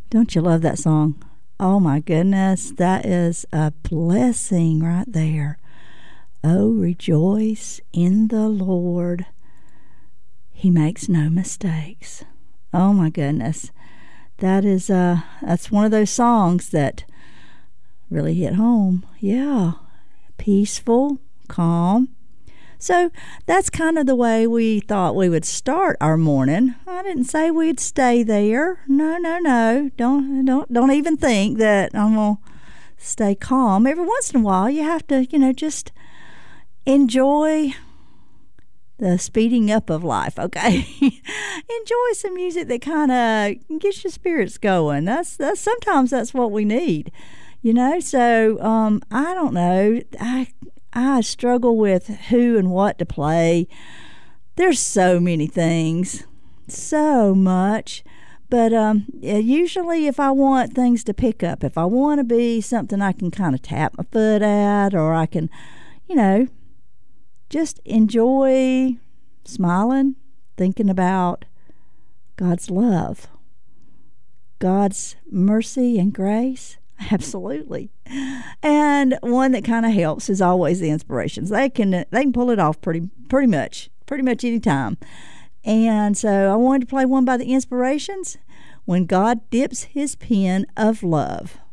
Don't you love that song? Oh my goodness, that is a blessing right there. Oh, rejoice in the Lord. He makes no mistakes. Oh my goodness. That's one of those songs that really hit home. Yeah. Peaceful, calm. So that's kind of the way we thought we would start our morning. I didn't say we'd stay there. No. Don't even think that I'm gonna stay calm. Every once in a while you have to, just enjoy the speeding up of life, okay? Enjoy some music that kind of gets your spirits going. That's sometimes that's what we need, So I don't know. I struggle with who and what to play. There's so many things, so much. But usually if I want things to pick up, if I want to be something I can kind of tap my foot at, or I can, just enjoy smiling, thinking about God's love, God's mercy and grace. Absolutely. And one that kind of helps is always the inspirations. They can pull it off pretty much any time. And so I wanted to play one by the Inspirations, When God Dips His Pen of Love.